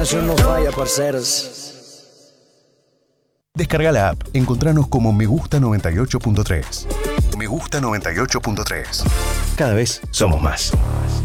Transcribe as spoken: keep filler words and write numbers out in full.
coordinación no falla, parceros. Descarga la app. Encontranos como Me Gusta noventa y ocho punto tres. Me Gusta noventa y ocho punto tres. Cada vez somos más.